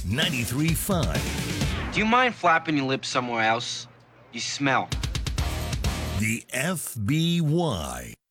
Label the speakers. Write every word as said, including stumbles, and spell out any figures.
Speaker 1: ninety-three point five.
Speaker 2: Do you mind flapping your lips somewhere else? You smell.
Speaker 1: The F B Y.